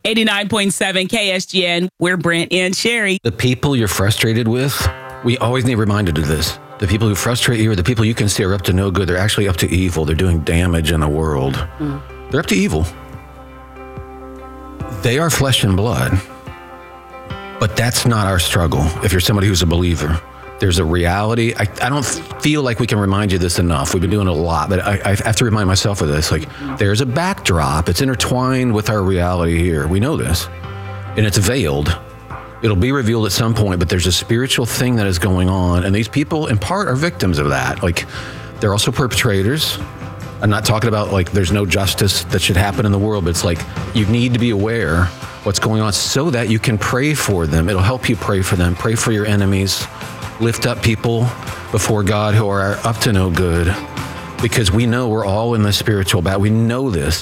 89.7 KSGN. We're Brent and Sherry. The people you're frustrated with, we always need reminded of this. The people who frustrate you are the people you can see are up to no good. They're actually up to evil. They're doing damage in the world. They're up to evil. They are flesh and blood. But that's not our struggle. If you're somebody who's a believer, there's a reality. I don't feel like we can remind you this enough. We've been doing it a lot, but I have to remind myself of this. Like, there's a backdrop. It's intertwined with our reality here. We know this. And it's veiled. It'll be revealed at some point, but there's a spiritual thing that is going on. And these people, in part, are victims of that. Like, they're also perpetrators. I'm not talking about, like, there's no justice that should happen in the world, but it's like, you need to be aware what's going on so that you can pray for them. It'll help you pray for them. Pray for your enemies. Lift up people before God who are up to no good, because we know we're all in the spiritual battle. We know this.